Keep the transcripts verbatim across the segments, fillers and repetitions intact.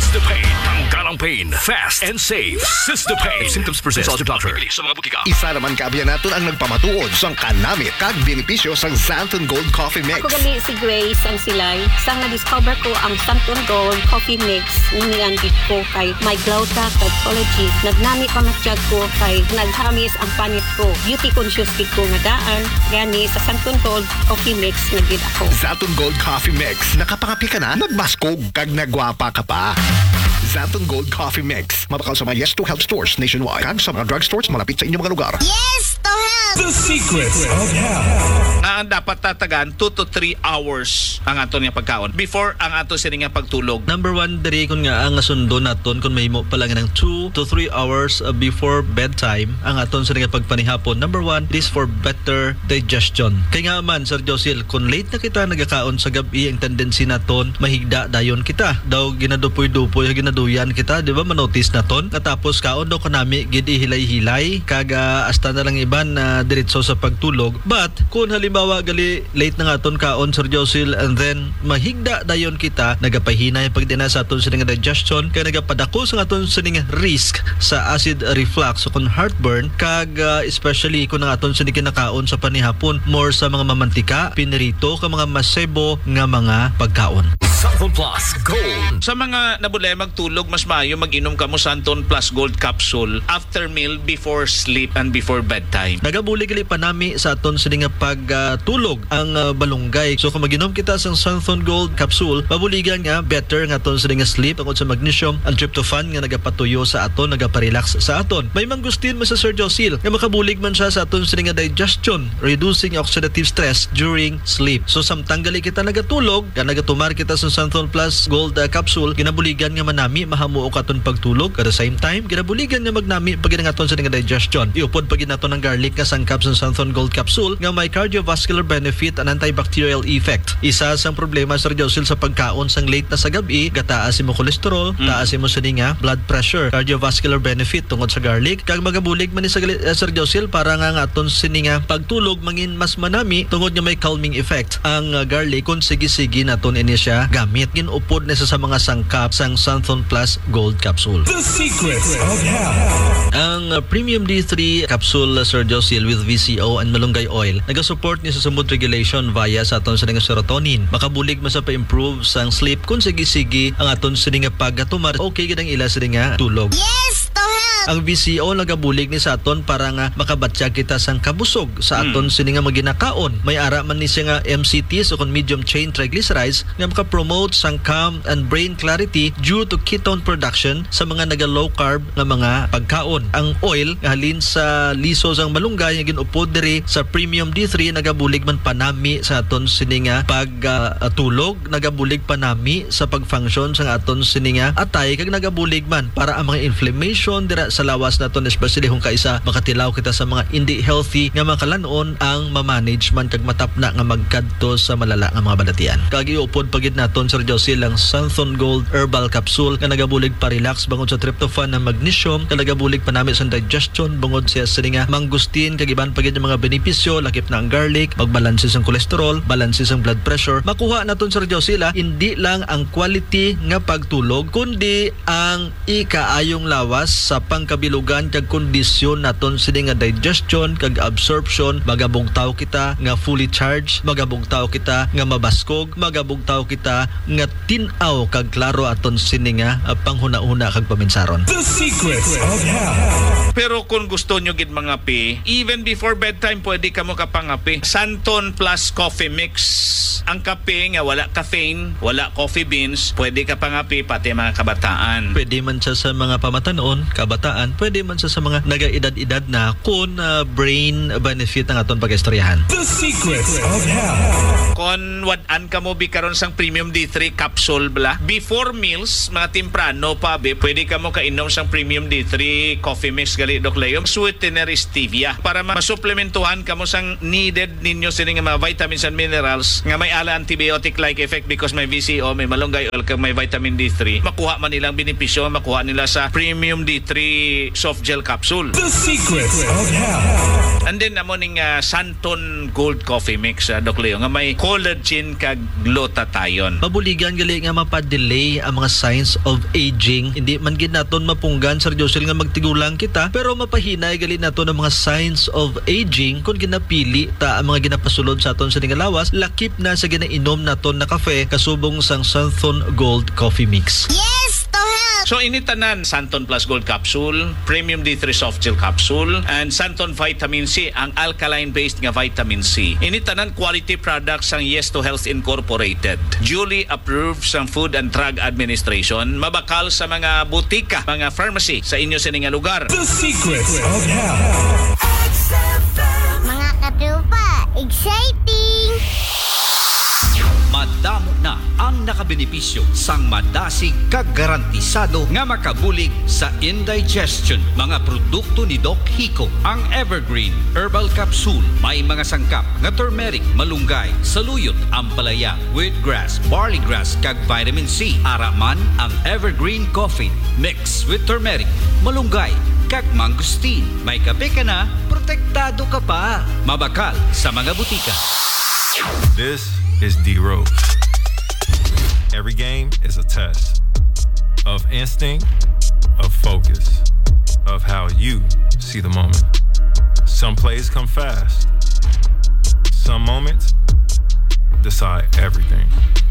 Sistapain. Tanggalang pain. Fast and safe. Sistapain. If symptoms persist, consult your doctor. Sa mga butika. Isa naman kaabyan natin ang nagpamatuod sa kanami kag benepisyo sa Xanthan Gold Coffee Mix. Ako gali si Grace ang silay. Sa na-discover ko ang Xanthan Gold Coffee Mix. Unian ko kay may glauta, kay collagen. Nagnami pa matiyag ko kay naghamis ang panit ko. Beauty conscious kid ko nga daan. Gani sa Xanthan Gold Coffee Mix nagid ako. Xanthan Gold Coffee Mix. Nakapangapi ka na, nagmaskog kag nagwapa ka pa. Xanthan Gold Coffee Mix. Mabakal sa mga Yes to Health stores nationwide kag sa mga drugstores malapit sa inyong mga lugar. Yes to Health! The secrets of health. Nga dapat tatagan two to three hours ang ato niya pagkaon before ang ato sini nga pagtulog. Number one, diri kun nga ang sundo naton kun mahimo pa lang ng two to three hours uh, before bedtime ang aton sa nga pagpanihapon. Number one, it is for better digestion. Kaya nga man, Sir Josil, kun late na kita nagakaon sa gabi, ang tendency naton mahigda dayon kita. Daw ginadupoy-dupoy, ginaduyan kita, di ba? Manotice naton. Katapos kaon daw kanami gid ihilay-hilay kaga hasta na lang iban na uh, diretso sa pagtulog. But kung halimbawa gali late na nga aton kaon, Sir Josil, and then mahigda dayon kita, nagapahinay pagdina sa aton sa nga digestion, kaya nagapadako sa aton sa nga risk sa acid reflux o kung heartburn, kag uh, especially kung ang aton sa kinakaon sa panihapon more sa mga mamantika, pinirito, ka mga masebo nga mga pagkaon. Xanthan Plus Gold. Sa mga nabulay magtulog, mas maayo mag-inom ka mo Xanthan Plus Gold Capsule after meal, before sleep, and before bedtime. Nagabuli gali pa nami sa aton sa nga pagtulog uh, ang uh, balunggay. So kung mag-inom kita sa Xanthan Gold Capsule, mabuligan nga better nga aton sa nga sleep tungod sa magnesium and tryptophan nga nagapatuyo sa aton, nagaparelax sa aton. May mangustin mo sa Sir Josil nga makabulig man siya sa aton sa nga digestion, reducing oxidative stress during sleep. So samtang gali kita nagatulog, ka nagatumar kita sa Xanthan Plus Gold uh, Capsule, ginabuligan nga manami mahamuo ka aton pagtulog. At the same time, ginabuligan nga magnami pag aton sa nga digestion. Iupod pag naton ng garlic nga sangkap sa Xanthan Gold Capsule nga may cardiovascular benefit and antibacterial effect. Isa sang problema, Sir Josil, sa pagkaon sang late na sa gabi, gataas mo cholesterol, mm. taas mo sa nga blood pressure, cardiovascular benefit tungod sa garlic. Kag magabulig man ni sa uh, Sir Josil, para nga nga aton sini nga pagtulog mangin mas manami tungod nga may calming effect ang uh, garlic kung sige-sige naton ini siya gamit. Ginupod na sa mga sangkap sang Xanthan Plus Gold Capsule. The secrets of health. Ang uh, Premium D three Capsule, uh, Sir Josil, with V C O and malunggay oil, nagasupport niya sa mood regulation via sa aton sa nga serotonin. Makabulig man sa pa-improve sang sleep kung sige-sige ang aton sa nga paggatumar. Okay gidang ila sa nga tulog. Yes to Health! Ang V C O nagabulig ni sa aton para nga makabatyag kita sang kabusog sa aton hmm. sini nga maginakaon. May ara man ni siya nga M C T, so kon medium chain triglycerides, nga makapromote sang calm and brain clarity due to ketone production sa mga naga low carb nga mga pagkaon. Ang oil nga halin sa liso sang malunggay nga ginupod diri sa Premium D three, nagabulig man panami sa aton sini nga pagtulog, uh, nagabulig panami sa pagfunction sa aton sini nga atay, kag nagabulig man para ang mga inflammation dira sa lawas naton, especially kung kaisa makatilaw kita sa mga hindi healthy nga makalanon ang ma-manage man kag matapna nga magkadto sa malala nga mga balatian. Kag iupod pagid naton, Sir Josil, ang Xanthan Gold Herbal Capsule nga nagabulig pa-relax bangod sa tryptophan ng magnesium, nga nagabulig panami sa digestion bangod siya sa nga mangustin, kag iban pagid yung mga benepisyo, lakip na ang garlic, magbalanse sang cholesterol, balanse sang blood pressure. Makuha naton, Sir Josil, hindi lang ang quality nga pagtulog kundi ang ikaayong lawas sa pangkabilugan kag kondisyon naton sini nga digestion kag absorption. Magabugtaw kita nga fully charged, magabugtaw kita nga mabaskog, magabugtaw kita nga tin-aw kag klaro aton sini nga uh, panghuna-huna kag paminsaron. The secrets of health. Pero kung gusto nyo gid mga pi, even before bedtime pwede ka mo kapangapi. Xanthan Plus Coffee Mix. Ang kape nga wala caffeine, wala coffee beans, pwede ka pangapi pati mga kabataan. Pwede man siya sa mga pamatanon, kabataan, pwede man siya sa mga naga-edad-edad na kung uh, brain benefit ang aton pag-istoryahan. The secrets of health. Kung wadan ka mo bikaron sang Premium D three Capsule bla, before meals, mga timprano pa be, pwede ka mo kainom sang Premium D three Coffee Mix gali Doc Leo, sweetener stevia, para masuplementuhan ka mo sang needed ninyo sini nga mga vitamins and minerals nga may ala antibiotic-like effect because may V C O, may malunggay oil, kag may vitamin D three. Makuha man nilang benepisyo, makuha nila sa Premium D three soft gel capsule. The secrets of health. And then amo ning uh, Santon Gold Coffee Mix, uh, Doc Leo, nga may collagen kag glutathione. Mabuligan gali nga mapadelay ang mga signs of aging. Hindi man gid naton mapunggan Sir Josel nga magtigulang kita, pero mapahinay gali naton ang mga signs of aging kung ginapili ta ang mga ginapasulod sa aton sa lawas, lakip na sa ginainom naton na kafe kasubong sang Santon Gold Coffee Mix. Yes, to help. So initanan Santon Plus Gold Capsule, Premium D three Soft Gel Capsule, and Santon Vitamin C, ang alkaline-based nga vitamin C. Initanan quality products ang Yes to Health Incorporated. Duly approved sa Food and Drug Administration. Mabakal sa mga butika, mga pharmacy sa inyo sa nga lugar. The secrets of health. Mga katupa, exciting! Madamo na ang nakabenepisyo sang madasig kag garantisado nga makabulig sa indigestion. Mga produkto ni Doc Hico. Ang Evergreen Herbal Capsule may mga sangkap nga turmeric, malunggay, saluyot, ampalaya, wheatgrass, barley grass kag vitamin C. Araman ang Evergreen Coffee mix with turmeric, malunggay kag mangosteen. May kape ka na, protektado ka pa. Mabakal sa mga butika. This is D Rose. Every game is a test of instinct, of focus, of how you see the moment. Some plays come fast. Some moments decide everything.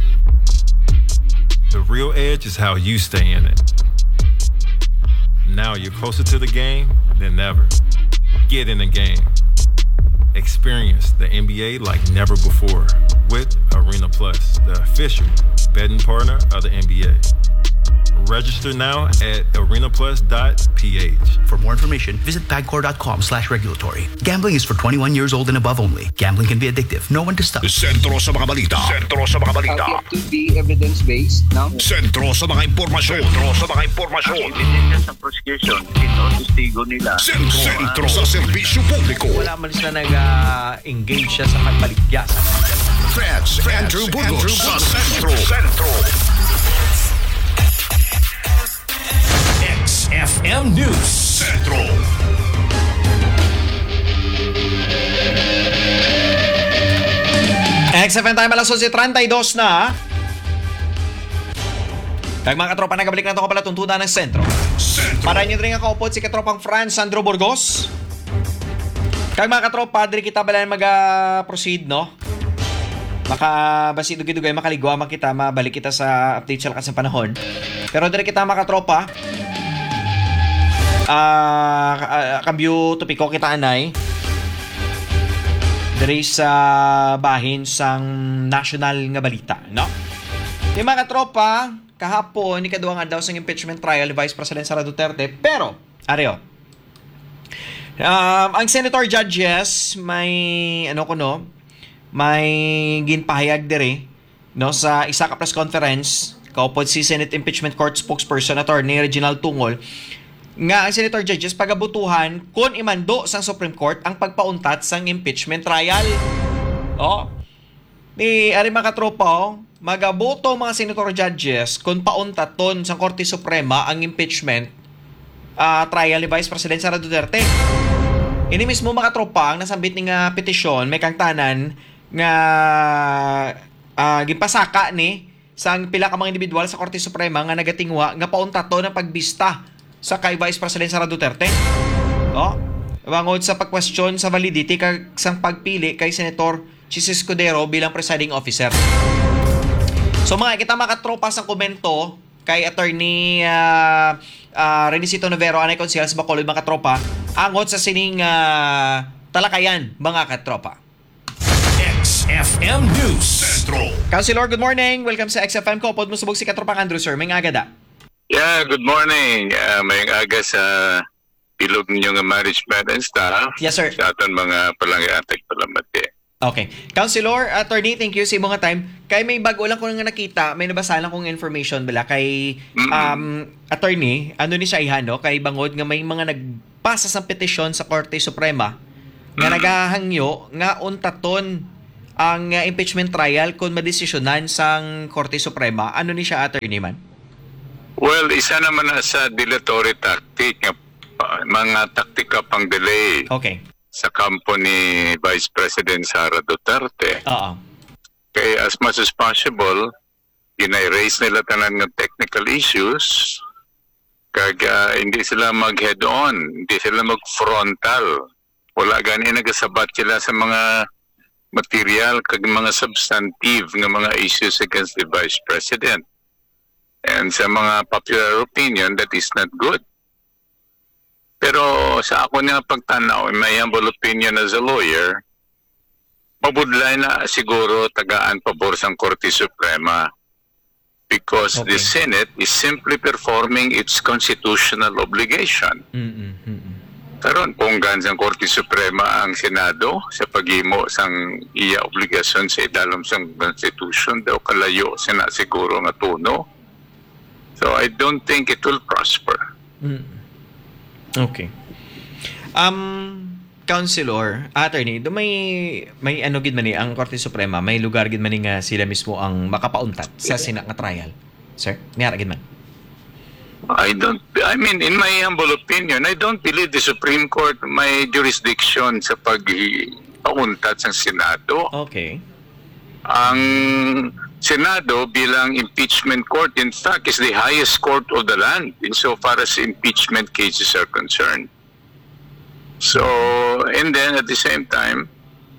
The real edge is how you stay in it. Now you're closer to the game than ever. Get in the game. Experience the N B A like never before with Arena Plus, the official betting partner of the N B A. Register now at arena plus dot p h. For more information, visit pagcor.com slash regulatory. Gambling is for twenty-one years old and above only. Gambling can be addictive. Know when to stop. Sentro sa mga balita. Sentro sa mga balita. Uh, to be evidence-based now. Sentro sa mga impormasyon. Sentro sa mga impormasyon. Ebidensya sa prosecution. Ito, testigo nila. Sentro, Sentro sa serbisyo publiko. Wala man sila nag-engage siya sa pagbaligya. Friends, Andrew Burgos sa Sentro. Sentro. X F M News Sentro. X F M time alas onse trentidós na. Kag mga katropa, nagabalik na ito kapala tuntunan ng sentro. Sentro. Para nyo rin ang kaupod si katropang Franz Sandro Burgos. Kag mga katropa, diri kita bala mag-proceed, no? Maka basi-dugay-dugay makaligwa makita, mabalik kita sa update sa lakas ng panahon. Pero diri kita mga katropa, ah uh, kambyo topiko kita anay. Diri sa bahin sang national nga balita, no? Di mga katropa, kahapon ni kaduha nga daw sang impeachment trial ni Vice President Sara Duterte, pero areo. Um, ang senator judges may ano ko no, may ginpahayag diri no sa isa ka press conference kaupod si Senate Impeachment Court spokesperson Attorney Reginald Tungol nga ang senator judges pagabutuhan kung imando sang Supreme Court ang pagpauntat sang impeachment trial. Oh. Ni ari mga katropa, oh, magaboto mga senator judges kung pauntaton sang Korte Suprema ang impeachment uh, trial ni Vice President Sara Duterte. Ini mismo mga tropa ang nasambit ni nga petisyon may kang tanan nga uh, gipasaka ni sang pila ka mga individual sa Korte Suprema nga nagatingwa nga pauntaton ang pagbista sa kay Vice President Sara Duterte. Oh, bangod sa pag-question sa validity kag sang pagpili kay Senator Chis Escudero bilang presiding officer. So mga kita mga tropa sa komento kay Attorney uh, uh, Renisito Novero anay konsehal sa Bacolod mga katropa angot sa sining uh, talakayan mga katropa. X F M News Sentro. Councilor, good morning. Welcome sa X F M ko. Pod mo subog si katropang Andrew, sir. May agada. Yeah, good morning. Uh, may aga sa pilog ninyo nga management and staff. Yes, sir. Sa aton mga palangatek palamati. Okay. Councilor, Attorney, thank you sa imong nga time. Kay may bago lang ko nga nakita, may nabasa lang kong information bala kay um, Attorney, ano ni siya ihano, kay bangod nga may mga nagpasa sa petisyon sa Korte Suprema nga mm-hmm. nagahangyo nga untaton ang uh, impeachment trial kung madesisyonan sang Korte Suprema. Ano ni siya, Attorney man? Well, isa naman na sa dilatory tactic nga pa- mga taktika pang delay Okay. sa kampo ni Vice President Sara Duterte. Oo. Kaya as much as possible, ina-erase nila tanan ng technical issues, kag ah, hindi sila mag-head-on, hindi sila mag-frontal. Wala gani nagasabat sila sa mga material kag mga substantive ng mga issues against the Vice President. And sa mga popular opinion, that is not good. Pero sa ako nga pagtanaw, in my humble opinion as a lawyer, mabudlay na siguro tagaan pabor sa Korte Suprema because Okay. the Senate is simply performing its constitutional obligation. Mm-mm. Mm-mm. Karon punggan sa Korte Suprema ang Senado sa paghimo sang iya obligasyon sa idalom sang Constitution daw kalayo sina siguro nga tuno. So I don't think it will prosper. Mm. Okay. Um, Councilor, attorney, do may may ano gid man ni ang Korte Suprema, may lugar gid man ni nga sila mismo ang makapauntat sa sina nga trial. Sir, niara gid man. I don't, I mean, in my humble opinion, I don't believe the Supreme Court may jurisdiction sa pag-pauntat sa Senado. Okay. Ang Senado bilang impeachment court, in fact, is the highest court of the land insofar as impeachment cases are concerned. So, and then at the same time,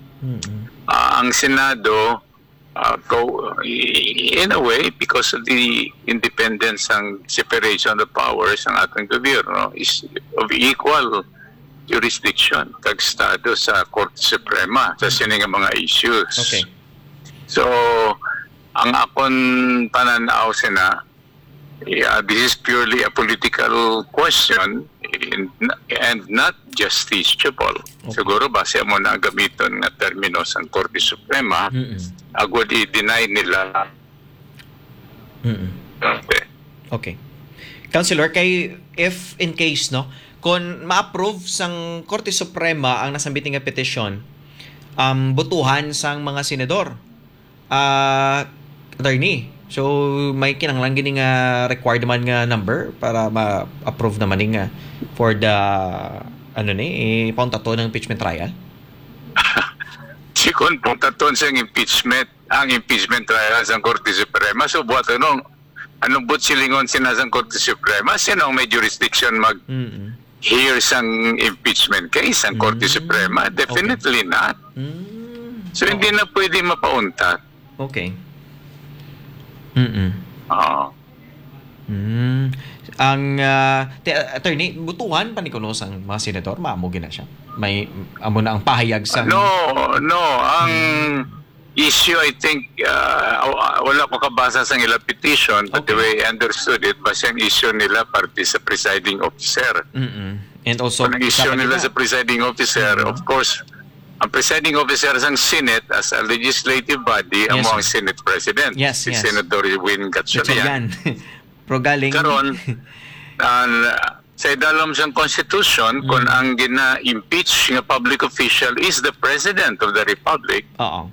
uh, ang Senado, uh, go, in a way, because of the independence and separation of the powers ng ating gobyerno, is of equal jurisdiction kag Estado sa Korte Suprema sa sining mga issues. Okay. So, ang akon pananaw sina, yeah, this is purely a political question and, and not justiciable. Okay. Siguro base mo na gamiton nga termino sa Korte Suprema, Mm-mm. agud i-deny nila. Mm-mm. Okay. Okay. Councilor, kay if in case no, kung ma-approve sang Korte Suprema ang nasambiting nga petisyon, um butuhan sang mga senador. Ah, uh, attorney. So may kinahanglan gini nga required man nga number para ma-approve naman ni nga for the ano ni eh, pauntato ng impeachment trial. Sikon puntaton sa impeachment, ang impeachment trial sa Korte Suprema. So buhat anong anong but silingon sinasang Korte Suprema, sino ang may jurisdiction mag Mm-mm. hear sang impeachment case ang Korte Mm. Suprema? Definitely not. Mm. So hindi na pwede mapauntat. Okay. Mm. Oo. Mm. Ang uh, te, attorney, butuhan pa ni kuno sang mga senador, maamo gina siya. May amo na ang pahayag sa No, no. Ang issue, I think, uh, wala ko kabasa sa ilang petition, but the way I understood it, basta ang issue nila parte sa presiding officer. Mm-mm. And also Kung ang issue sa nila kanila. sa presiding officer, Mhm. of course, ang presiding officer sa Senate as a legislative body, ang Yes, mga sir. Senate President, Yes, si yes. Senator Win Gatchalian. Gatchalian. Pro galing. Karon, ang sa idalom sa Constitution, Mm. kung ang gina-impeach nga public official is the President of the Republic, Oo.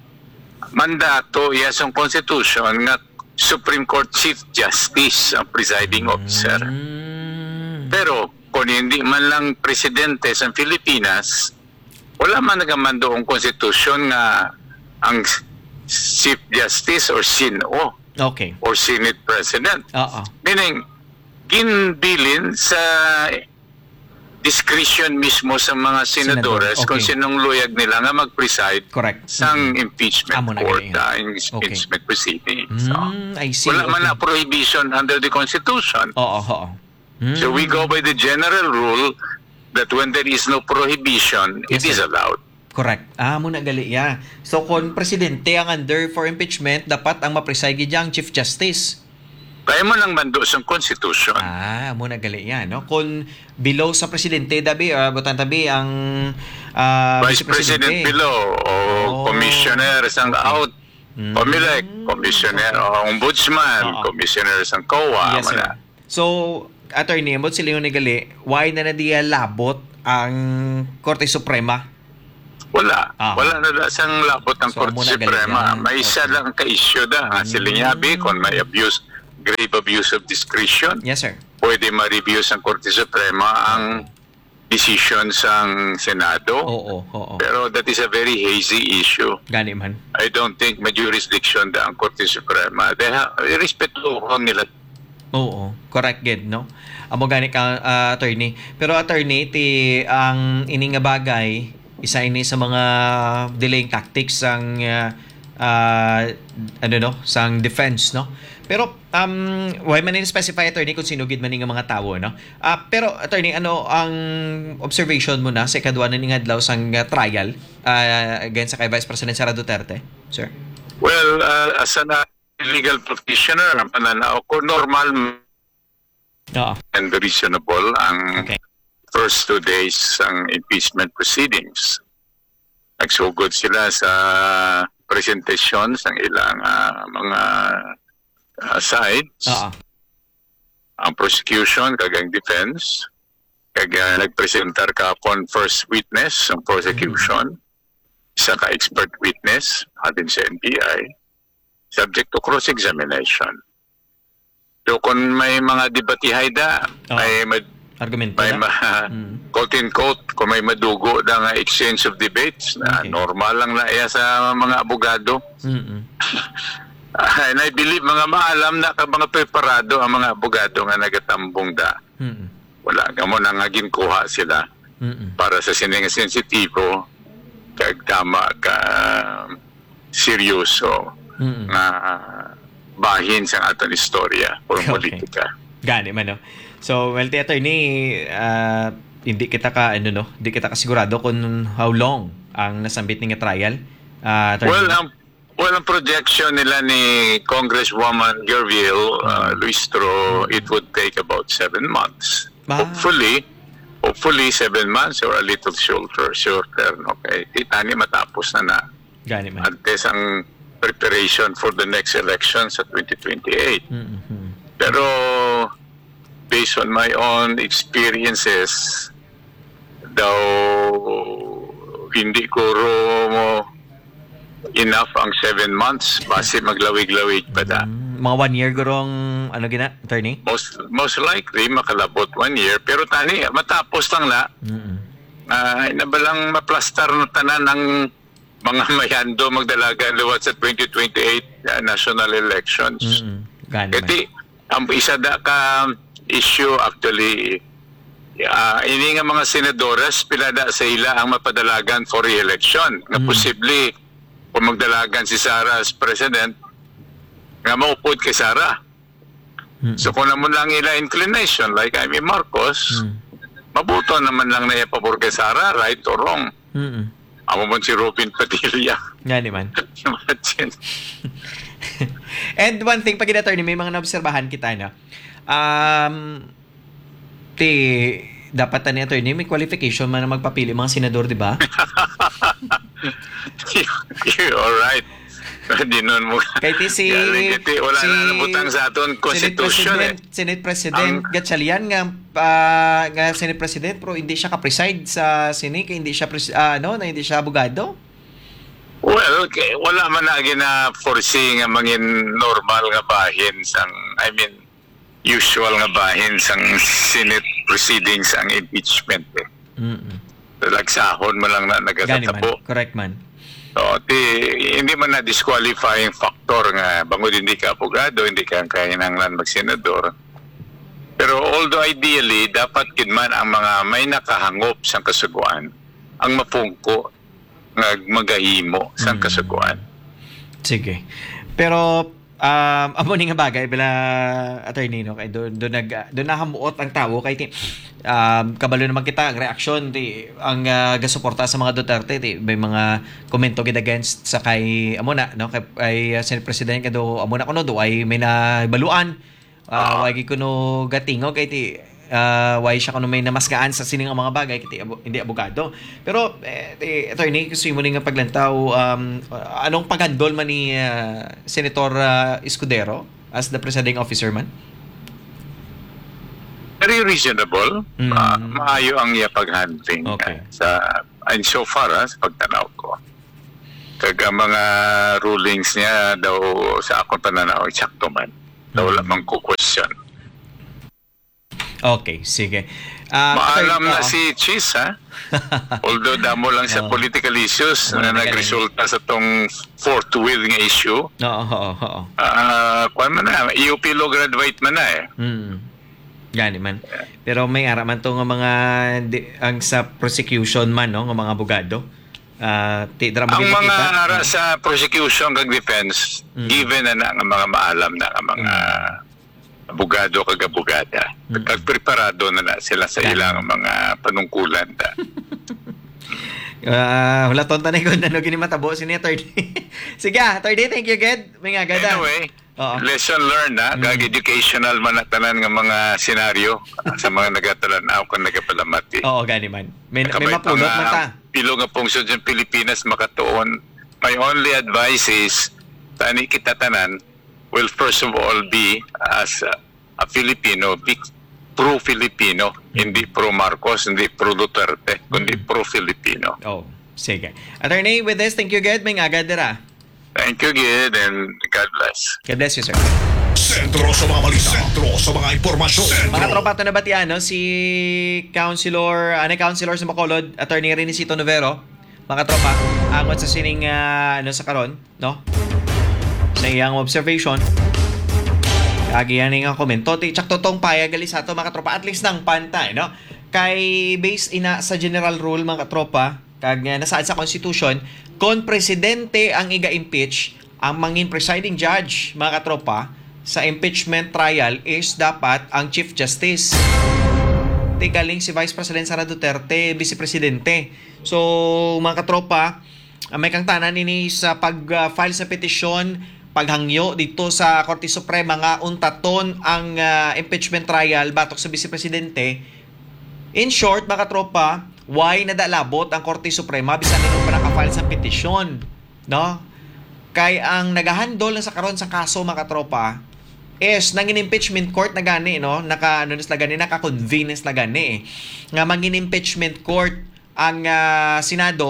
mandato iya sa Constitution nga Supreme Court Chief Justice ang presiding officer. Mm. Pero kung hindi man lang presidente sa Pilipinas, wala man nagamando ang Constitution nga ang Chief Justice or S I N O Okay. or Senate President. Oo. Meaning, ginbilin sa discretion mismo sa mga senadores Senador, okay. kung sinong luyag nila nga mag-preside Correct. sang impeachment Amo na court, ganyan. uh, impeachment proceedings. So, Mm, I see. wala man Okay. na prohibition under the Constitution. Oo, oo. Mm. So we go by the general rule that when there is no prohibition, Yes, it is sir. allowed. Correct. Ah, mo na gali ya. So kung presidente ang under for impeachment, dapat ang mapreside ang Chief Justice. Kaya mo lang mando sa Constitution. Ah, mo na gali ya, no? Kung below sa presidente dabi uh, butan tabi ang ah, Vice President below o Oh. commissioner sang out, Mm. Comelec, commissioner o ombudsman, Oo. commissioner sang C O A. Yes, sir. mana. So, attorney, mo sila yung nagali, why na na diya labot ang Korte Suprema? Wala. Ah. Wala na da sang labot ng So, Korte muna Suprema. galing yan. May isa Okay. lang ka-issue da. Mm. Silinyabi kung may abuse, grave abuse of discretion. Yes, sir. pwede ma-review sa Korte Suprema ang decision ng Senado. Oo, oo. Pero that is a very hazy issue. Gani man. I don't think may jurisdiction da ang Korte Suprema. They have, respeto ko nila. Oo, correct gid, no? Amo gani ka uh, attorney. Pero attorney ti ang ini nga bagay isa ini sa mga delaying tactics ang uh, uh, ano no, sang defense, no? Pero um why man ni specify attorney kung sino gid man nga mga tawo, no? Uh, pero attorney, ano ang observation mo na sa kadwa na ning adlaw sang uh, trial uh, against sa kay Vice President Sara Duterte, sir? Well, uh, as an uh, legal practitioner, ang pananaw ko normal Oo. and reasonable ang Okay. first two days ng impeachment proceedings. Nagsugod sila sa presentation ng ilang uh, mga uh, sides. Oo. Ang prosecution, kagang defense, kaya nagpresentar ka upon first witness ng prosecution, isa ka expert witness, atin sa N B I, subject to cross-examination. So kung may mga debatihay da, Oh. may mad- Argumento may na. ma- Mm. quote in quote, kung may madugo na nga exchange of debates, na Okay. normal lang na iya sa mga abogado. Mm-mm. Ah, and I believe mga maalam na ka mga preparado ang mga abogado nga nagatambong da. Mm-mm. Wala nga mo na nga ginkuha sila Mm-mm. para sa sining sensitibo kag tama ka seryoso Mm-mm. nga bahin sa aton istorya o Okay. politika. Gani man, no? So, well, the attorney, uh, hindi kita ka, ano, no? Hindi kita kasigurado kung how long ang nasambit ng trial. Uh, attorney. Well, ang well, ang projection nila ni Congresswoman Gerville uh, Luistro, it would take about seven months. Ah. Hopefully, hopefully seven months or a little shorter, shorter. Okay, titani matapos na na. Gani man. Antes ang preparation for the next election sa twenty twenty-eight. Mm-hmm. Pero based on my own experiences, daw hindi ko mo enough ang seven months base maglawig-lawig pa da. Mm, mga one year gurong, ano gina, attorney? Most most likely makalabot one year, pero tani matapos lang na. Mm-mm. Uh, inabalang maplastar na tanan ng mga mayando magdalaga luwat sa twenty twenty-eight uh, national elections. Mm-mm. Gani man. Kasi ang isa da ka issue actually, uh, ini nga mga senadores pilada sa ila ang mapadalagan for re-election. Nga Mm. posible kung magdalagan si Sara as president, nga maupod kay Sara. Mm-mm. So kung naman lang ila inclination, like Amy Marcos, Mm. mabuto naman lang na ipabor kay Sara, right or wrong. Mm-mm. Amo man si Robin Padilla. Gani man. Imagine. And one thing, pag attorney, may mga naobserbahan kita na, um, ti, dapat na ni attorney, may qualification man na magpapili mga senador, di ba? All right. Di nun mo. Kay ti si... Galing iti, wala si, na nabutang sa aton constitution Senate President, eh. Senate President Ang- Gatchalian nga, ah, nga Senate President, pero hindi siya ka-preside sa Senate, kaya hindi siya, pres- ah, ano, na hindi siya abogado. Well, kay, wala man na gina-foresee nga mangin normal nga bahin sang, I mean, usual nga bahin sang Senate proceedings ang impeachment eh. Mm-mm. Lagsahon mo lang na Gani man. nagatatabo. Correct man. So, ti, hindi man na disqualifying factor nga bangod hindi ka abogado, hindi ka kahinanglan magsenador. Pero although ideally, dapat kidman ang mga may nakahangop sa kasuguan ang mapungko nga magahimo sa Mm. kasuguan. Sige. Pero um amo ni nga bagay bila attorney no kay doon doon nag doon nahamuot ang tawo kay ti um kabalo naman kita ang reaksyon ti ang uh, gasuporta sa mga Duterte ti may mga komento gid against sa kay amo na no kay, kay uh, Senate President kado amo na kuno do ay may nabaluan uh, wag kuno gatingo kay ti uh, why siya kuno may namasgaan sa sining ang mga bagay kay ti abo, hindi abogado. Pero eh, ti attorney gusto mo nga paglantaw um anong paghandol man ni uh, Senator uh, Escudero as the presiding officer man? Very reasonable. Mm. Ah, maayo ang iya paghandling Okay. ah, sa and so far ah, sa pagtanaw ko. Kag ang mga rulings niya daw sa akong pananaw eksakto man. Daw Mm. lamang ko question. Okay, sige. Ah, Maalam attorney- na oo. si Cheese, ha? Although damo lang sa Oo. political issues Oo, na magaling. nagresulta sa tong fourth wheel nga issue. Oo, oo, oo. Ah, kuan man na, E U P law graduate man na eh. Mm. Gani man. Pero may ara man to nga mga di, ang sa prosecution man no nga mga abogado. Ah, ti dra Ang magkita- mga kita. ara sa prosecution kag defense, Mm. given na na nga mga maalam na nga mga abogado kag abogada. Kag preparado na na sila sa Gani. ilang mga panungkulan da. Ah, wala tonta na ko ano gini matabo si ni attorney. Sige, attorney, thank you gid. May nga gada. Anyway, Oo. lesson learned na, kag educational man na tanan nga mga senaryo sa mga nagatanaw kung nagapalamati. Oo, gani man. May, may Kabay pa mapulot nga, man ta. Pilo nga pungsod sa Pilipinas makatuon. My only advice is, tani kita tanan will first of all be as a, a Filipino, be pro-Filipino, hindi pro-Marcos, hindi pro-Duterte, kundi pro-Filipino. Oh, sige. Attorney, with this, thank you gid. May nga gada. Thank you, Gid, and God bless. God bless you, sir. Sentro sa mga balita. Sentro sa mga impormasyon. Mga tropa ito na batiano, si Councilor, ano Councilor sa Bacolod, Attorney Renisito Novero, mga tropa, angon sa sining, ah, ano sa karon, no? Sa iyang observation, kagi yan nga komento, ti tsak totong payag gali sa to, mga tropa, at least ng pantay, no? Kay based ina sa general rule, mga tropa, kag nga nasaad sa Constitution, kung presidente ang iga-impeach, ang mangin presiding judge, mga katropa, sa impeachment trial is dapat ang Chief Justice. Di galing si Vice President Sara Duterte, Vice Presidente. So, mga katropa, ah, may kang tanan ini sa pag-file sa petisyon, paghangyo dito sa Korte Suprema nga untaton ang ah, impeachment trial batok sa Vice Presidente. In short, mga katropa, why nadalabot ang Korte Suprema bisan nila pa naka-file sa petisyon, no? Kay ang nagahandol na sa karon sa kaso, mga katropa, is nangin impeachment court na gani, no? Naka ano na gani, naka-convene na gani eh. Nga mangin impeachment court ang ah, Senado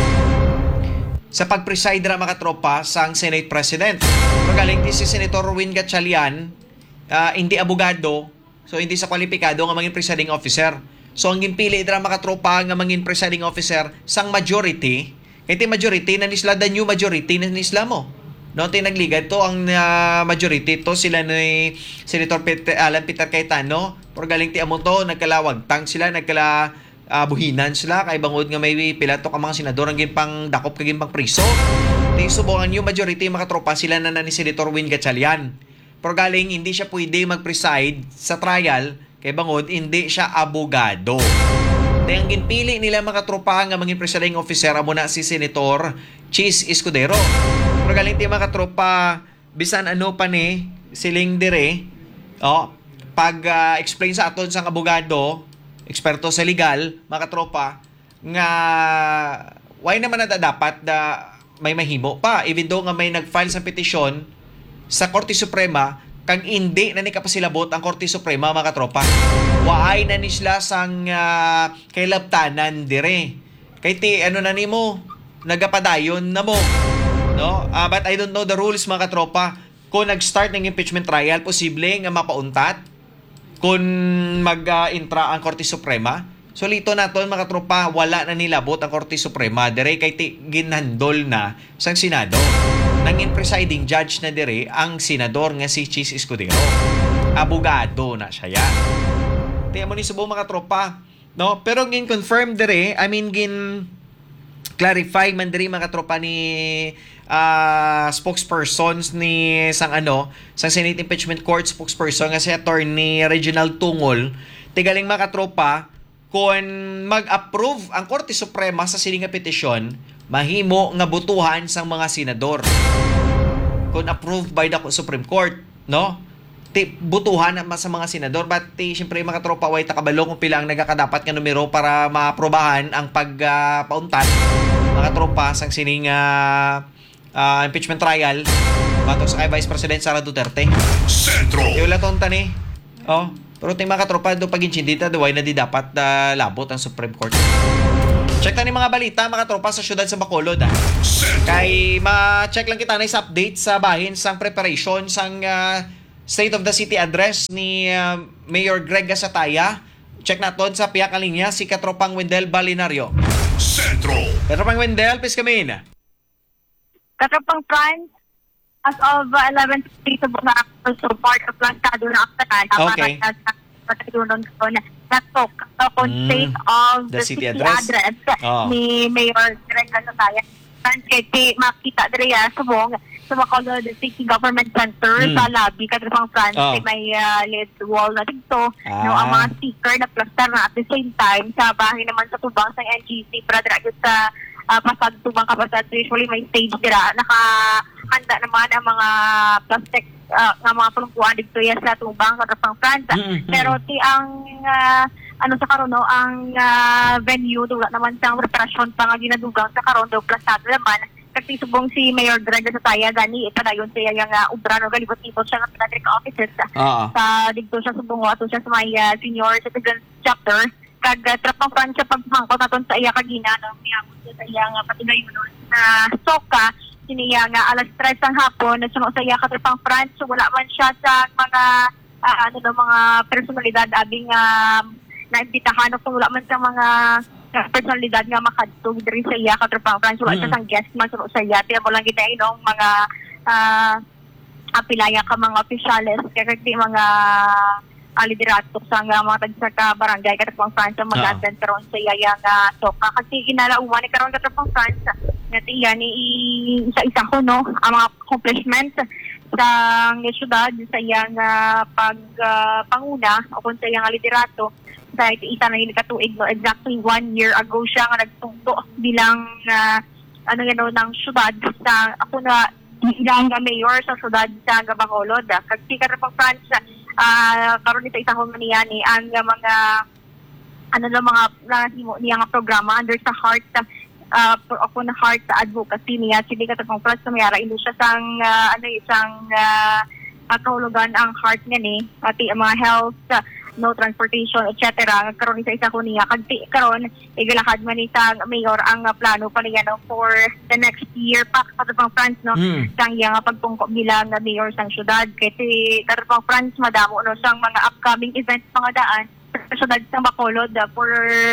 sa pag-preside ra, mga katropa, sang Senate President. Magaling din si Senator Ruin Gatchalian, ah, hindi abogado, so hindi sa kwalipikado nga mangin presiding officer. So ang ginpili dra, mga tropa, nga mangin presiding officer sang majority, kaya ti majority na nisla, the new majority na nisla mo. No, ti nagligad to ang uh, majority to sila ni Senator Peter, Alan Peter Cayetano, por galing ti amo to nagkalawag tang sila, nagkala uh, buhinan sila kay bangod nga may pila to ka mga senador ang ginpang dakop kag ginpang priso. Ti subukan new majority, mga tropa, sila na na ni Senator Win Gatchalian. Por galing hindi siya pwede mag-preside sa trial kay bangod hindi siya abogado. Dahil ang ginpili nila, mga tropa, nga maging presiding officer amo na si Senator Cheese Escudero. Pero galing ti, mga tropa, bisan ano pa ni siling dire, oh, pag uh, explain sa aton sang abogado, eksperto sa legal, mga tropa, nga why naman na dapat da may mahimo pa even though nga may nag-file sa petisyon sa Korte Suprema kang hindi na ni kapasilabot ang Korte Suprema, mga tropa. Waay na ni sila sang uh, kailabtanan dire. Kay ti ano na nimo, nagapadayon na mo. No? Uh, but I don't know the rules, mga tropa. Kung nag-start ng impeachment trial, posible nga mapauntat kung mag-intra uh, ang Korte Suprema. So lito naton, mga tropa, wala na nilabot ang Korte Suprema dire kay ti ginhandol na sang Senado. Nangin presiding judge na dire ang senador nga si Cheese Escudero. Abogado na siya yan. Tiyan mo ni subo, mga tropa, no? Pero gin confirm dire, I mean gin clarify man dire, mga tropa, ni uh, spokespersons ni sang ano, sang Senate Impeachment Court spokesperson nga si Attorney Reginald Tungol. Tigaling, mga tropa, kung mag-approve ang Korte Suprema sa sining nga petisyon, mahimo nga butuhan sang mga senador. Kung approved by the Supreme Court, no? Ti butuhan naman sa mga senador, but ti syempre, mga tropa, way takabalo kung pila ang nagakadapat nga numero para maaprobahan ang pagpauntat, uh, mga tropa, sang sining uh, uh, impeachment trial batok sa kay Vice President Sara Duterte. Sentro. Wala tonta ni. Oh, pero ting mga tropa do paginchindita do way na di dapat uh, labot ang Supreme Court. Check na ni mga balita, mga tropa, sa syudad sa Bacolod. Ah. Kay ma-check lang kita na sa update sa bahin sang preparation sang uh, State of the City address ni uh, Mayor Greg Gasataya. Check naton sa piya ka linya si Katropang Wendel Balinario. Sentro. Katropang Wendel, please come in. Katropang France, as of uh, eleven fifty sa mga so part of Plantado na Akatan. Okay. Patutunan ko na natok on Mm, state of the the, city city, address. address, Oh. ni Mayor Greg Gasataya. Kasi makita diri ya subong sa Bacolod City Government Center Mm. sa lobby Katropang France, Oh. may uh, lit wall na dito. Ah. No, ang mga sticker na plaster na at the same time sa bahay naman sa tubang sa N G C para dira gyud sa uh, pasag tubang kapasad. Usually may stage dira nakahanda naman ang mga plastic uh, nga mga pulungkuan dito ya sa tubang Katropang France. Mm-mm. Pero ti ang uh, ano sa karon no, ang uh, venue wala naman sang reparasyon pa nga ginadugang sa karon do plasado naman. Kasi subong si Mayor Greg Gasataya gani ipadayon siya yung uh, ubra no galibot-libot siya nga pinadrik offices Ah. sa dito siya subong ato siya sa may uh, senior citizen chapter kag uh, Trapang Francia paghangkot aton sa iya kagina no miyamon siya sa iya nga patigayon no na soka siniya nga alas tres ang hapon na suno sa iya ka Trapang France wala man siya sa mga uh, ano no mga personalidad abing uh, naimbitahan o kung wala man sa mga uh, personalidad nga makadtog diri sa iya ka Trapang France wala siya sang guest man suno sa iya tiya mo lang kita inong mga uh, apilaya ka mga opisyales kaya di mga uh, liderato sa nga mga tagsa ka barangay ka Trapang France mag-attend karon sa iya nga soka kasi inalauman ni karon ka Trapang France nga tiya ni isa-isa ko no ang mga accomplishments sa syudad sa iya nga pag uh, panguna o kung sa iya nga liderato sa isa na yung katuig no exactly one year ago siya nga nagtungto bilang uh, ano yan no ng syudad sa ako na ilang nga mayor sa syudad sa Bacolod kag si Katropang France uh, karon nito isa ko maniya ni ang uh, mga ano na mga nahimo niya nga programa under sa heart uh, ako na heart sa advocacy niya sige Katropang France mayara ilo siya sang uh, ano isang uh, kahulugan ang heart niya ni pati ang mga health uh, no transportation et cetera karon sa isa ko niya kagti karon igalakad man isang mayor ang uh, plano pa niya no for the next year pa Katropang France no Mm. sang iya nga pagtungko bilang na mayor sang syudad kasi Katropang France madamo no sang mga upcoming events mga daan sa syudad sang Bacolod uh, for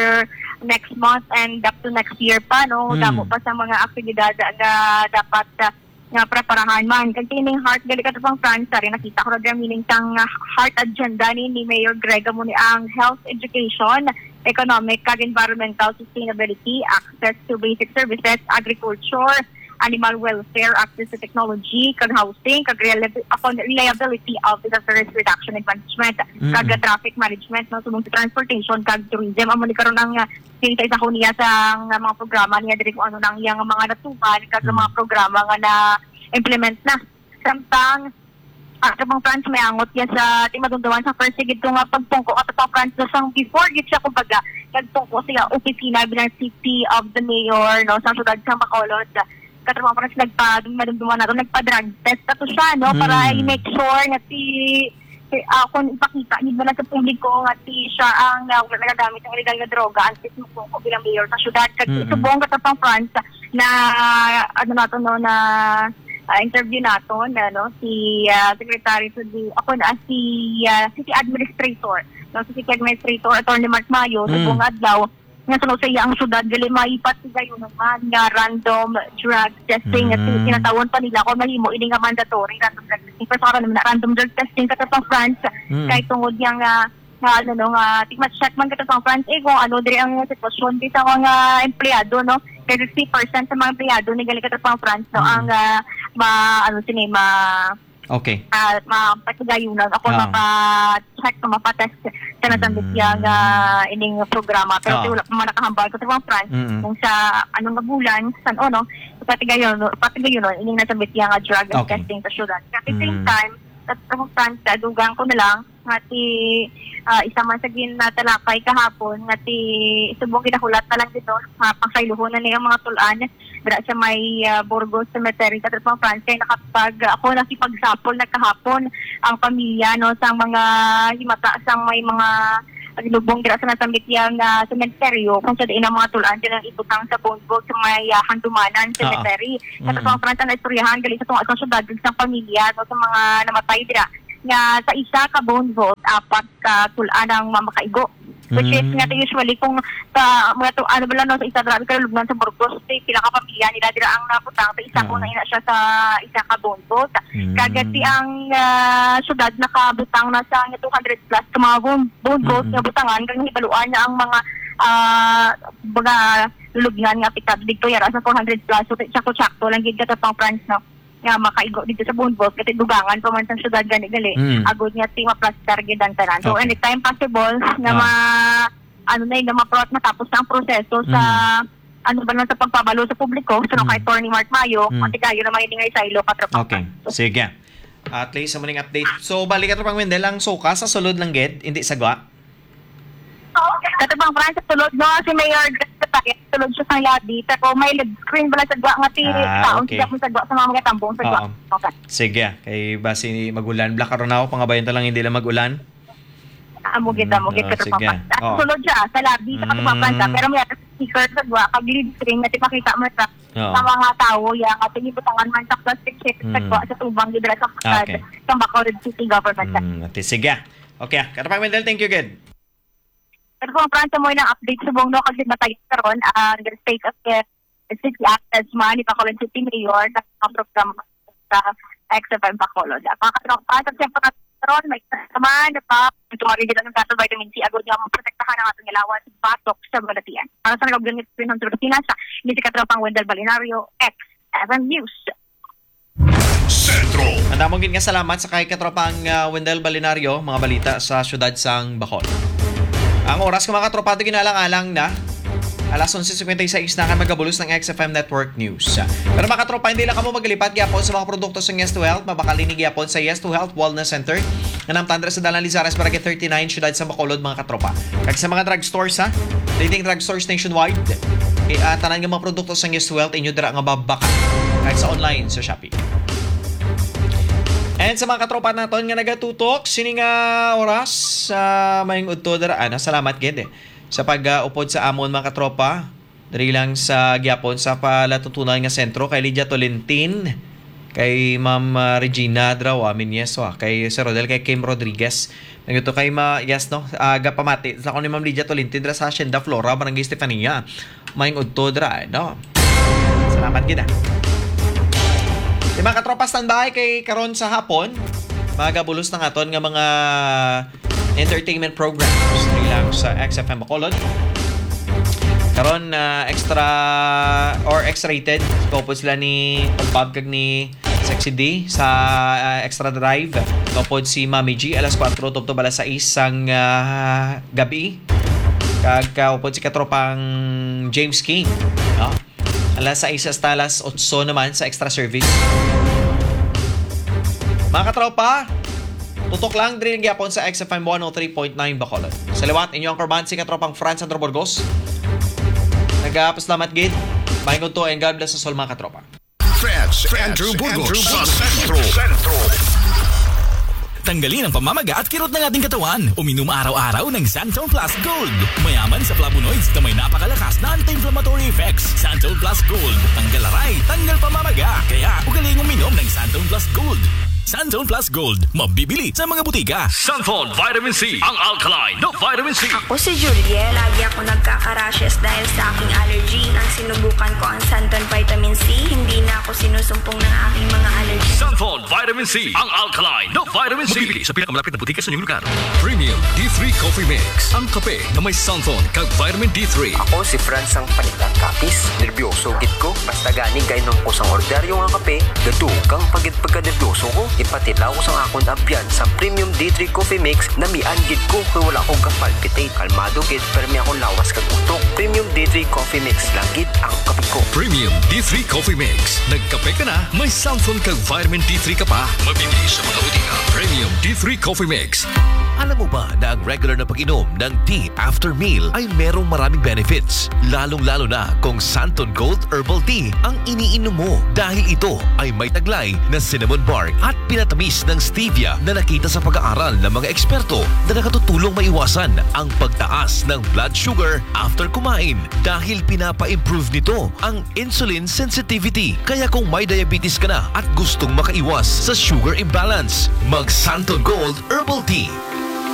next month and up to next year pa no Mm. damo pa sa mga aktibidad na dapat uh, nga preparahan man kag kining heart gali Katropang France rin nakita ko ra meaning tang uh, heart agenda ni, ni Mayor Greg mo ni ang health education, economic kag environmental sustainability, access to basic services, agriculture, animal welfare, access to technology, kag housing, kag reliab- upon reliability of disaster risk reduction and management, Mm. kag traffic management, no, subong sa transportation, kag tourism. Amo ni karon ang uh, kinita isa ko niya sa uh, mga programa niya diri kung ano nang iyang mga natuban, kag Mm. mga programa nga na implement na. Samtang at uh, France may angot niya sa timadundawan sa first sigid nga pagtungko at sa France no sang before gid siya kumbaga nagtungko siya opisina bilang city of the mayor no sa syudad sa Bacolod. Katapang parang nagpa-dumduman nato, nagpa-drug test ato siya, no? Para Mm. i-make sure nga si, si uh, kung ipakita, hindi ba lang sa publiko nga si siya ang uh, wala nagagamit ng illegal na droga antes mo ko bilang mayor sa syudad. Kasi Mm-mm. subong katapang France na, ano nato, no, na uh, interview nato, na, no, si uh, Secretary to the, ako na, si uh, City Administrator, no, si City Administrator, Attorney Mark Mayo, Mm. subong adlaw, nga sunod sa iya ang syudad gali maipat siya yun naman nga random drug testing at Mm. tinatawon pa nila kung mahimo ini nga mandatory random drug testing pero sa karon naman na random drug testing katapang France Mm. kahit tungod yang nga nga ano no nga tigmat check man katapang France eh kung ano diri ang sitwasyon di sa mga empleyado no kay fifty percent sa mga empleyado ni gali katapang France no Mm. ang uh, ma ano sini ma Okay. uh, mapatugayunan ako Ah. mapa-check o mapa-test sa nasambit Mm. yung uh, ining programa. Pero Ah. uh. wala pa man nakahambal ko sa France Mm-mm. kung sa anong nga bulan, san o no, patigayon, patigayon, ining nasambit yung uh, drug and Okay. testing sa syudad. At the same Mm. time, sa sa France, dugang ko na lang, ngati uh, isa man sa ginatalakay kahapon, ngati isubong ginahulat na lang dito, uh, pangsayluhon na niya mga tulan, dira sa may uh, Burgos Cemetery sa Trapang France, kaya nakapag, ako nakipagsapol na kahapon ang pamilya, no, sa mga himata, sa may mga lubong dira sa nasambit yung uh, sementeryo, kung sa diin ang mga tulan, din ang ibutang sa Bongbog sa may uh, Handumanan Cemetery. Ah. Sa Trapang France, ang istoryahan, galing sa tunga sa syudad, sa pamilya, no, sa mga namatay dira nga sa isa ka bone vault, apat ka tulaan ang mamakaigo. Which is Mm. nga to usually kung sa mga to, ano ba lang no, sa isa grabe ka lugnan sa Burgos, eh, pila ka pamilya nila dira ang naputang sa isa ko Oo. na ina siya sa isa ka bone vault. Mm. Kagati ang ah, syudad nakabutang na sa nga two hundred plus ka mga bone, bone vault Mm. nga butangan kang hibaluan na ang mga ah baga lugnan nga pikat dito yara sa four hundred plus so tsako-tsako lang gid ka pang France no nga makaigo dito sa bone vault kasi dugangan pa man sa syudad gani gali Mm. agod nga ti ma-plaster gid ang tanan. So Okay. anytime possible nga Ah. ma ano na yun, na ma-pro- matapos na ang proseso sa ano ba lang sa pagpabalo sa publiko so no Mm. kay Attorney Mark Mayo Mm. pati kayo na may ngay silo katrapang. Okay. Sige. At least sa muling update. So balik ka pang Wendell ang soka sa sulod lang gid, hindi sagwa. Katrapang France tulod no si Mayor Gaspar tulod siya sa lobby pero may live screen bala sa gwa nga ti Ah, taon okay. siya sa gwa sa mga mga tambong sa gwa. Oo. Okay. Sige. Kay basi magulan black karon ako pangabayon ta lang hindi lang magulan. Amo gid amo gid Ah, katrapang sige. France. At Oo. tulod siya sa lobby sa katrapang Mm. France pero may speaker sa gwa kag lead screen nga ti makita mo sa Oo. sa mga tao ya nga tinibutangan man sa plastic sheet sa Mm. gwa sa tubang gid sa kasad Okay. sa Bacolod City government. Mm, ati sige. Okay. Katapang Wendell, thank you good. Pero kung Franca mo ng update sa buong no, kasi matay karon ang uh, state of the city actors man ni Bacolod City Mayor na ang program sa X F M Bacolod. Pakatrong pasok siya karon may kasama na pa tumari dito ng kaso vitamin C agad nga protektahan ang atong ilawan sa batok sa balatian. Para sa nagawin ng Pinong Pilipinas, hindi si Katropang Wendell Balinario, X F M News. Sentro. Andamong nga salamat sa kay katropang uh, Wendell Balinario, mga balita sa syudad sang Bacol. Ang oras ng mga katropado ginalang-alang na alas eleven fifty-six na kan magabulos ng X F M Network News. Pero mga katropa, hindi lang kamo maglipat gyapon sa mga produkto sa Yes to Health. Mabakalinig gyapon sa Yes to Health Wellness Center na namtandra sa Dalan Lizares, Barangay thirty-nine, syudad sa Bacolod, mga katropa. Kag sa mga drugstores ha, leading drugstores nationwide. E, uh, tanan nga mga produkto sa Yes to Health inyo dira nga babaka kahit sa online sa Shopee. And sa mga katropa naton nga nagatutok, sini nga oras sa uh, mayong udto dara ana, salamat gid eh. Sa pag-upod sa amon mga katropa, diri lang sa gyapon sa palatutunan nga sentro kay Lydia Tolentin, kay Ma'am uh, Regina Drawamin yes wa, kay Sir Rodel, kay Kim Rodriguez. Nagito kay ma yes no, aga pamati sa ni Ma'am Lydia Tolentin dra sa Hacienda Flora, Barangay Estefania. Mayong udto dra no. Salamat gid ah. Di mga katropa, standby kay karon sa hapon. Magabulos ng aton nga mga entertainment programs lang sa X F M Bacolod. Karon uh, extra or X-rated. Kopod sila ni Bob kag ni Sexy D sa uh, Extra Drive. Kopod si Mami G alas four tubto alas sais sang uh, gabi. Kag kopod si katropang James King, no? Alas sais hasta alas eight naman sa extra service. Mga katropa, tutok lang din gyapon sa X F M one oh three point nine Bacolod. Sa liwat, inyo ang korban si katropang Franz Sandro Burgos. Nagapasalamat gid. Mayroon to and God bless us all mga katropa. France, Andrew Burgos sa Sentro. Sentro. Tanggalin ang pamamaga at kirot ng ating katawan. Uminom araw-araw ng Santol Plus Gold. Mayaman sa flavonoids na may napakalakas na anti-inflammatory effects. Santol Plus Gold. Tanggal aray, tanggal pamamaga. Kaya ugaling uminom ng Santol Plus Gold. Santol Plus Gold. Mabibili sa mga butika. Santol Vitamin C. Ang alkaline na vitamin C. Ako si Julie. Lagi ako nagkaka-rashes dahil sa aking allergy. Nang sinubukan ko ang Santol Vitamin C, hindi na ako sinusumpong ng aking mga allergy. Santol Vitamin C. Ang alkaline na vitamin C. Mabibili sa pinakamalapit na butika sa inyong lugar. Premium D three Coffee Mix. Ang kape na may Santon kag vitamin D three. Ako si Franz ang panilang kapis. Nervyoso gid ko. Basta gani gaynon ko sang order yung ang kape. Gadugang pagid pagka-nervyoso ko. Ipatilaw ko sang akong ambiyan sa Premium D three Coffee Mix na mian gid ko kay wala akong kapalpitate. Kalmado gid pero may akong lawas kag utok. Premium D three Coffee Mix lang gid ang kape ko. Premium D three Coffee Mix. Nagkape ka na, may Santon kag vitamin D three ka pa. Mabibili sa mga butika. Premium D three Coffee Mix. Alam mo ba na ang regular na pag-inom ng tea after meal ay merong maraming benefits? Lalong-lalo na kung Santon Gold Herbal Tea ang iniinom mo dahil ito ay may taglay na cinnamon bark at pinatamis ng stevia na nakita sa pag-aaral ng mga eksperto na nakatutulong maiwasan ang pagtaas ng blood sugar after kumain dahil pinapa-improve nito ang insulin sensitivity. Kaya kung may diabetes ka na at gustong makaiwas sa sugar imbalance, mag Santon Gold Herbal Tea.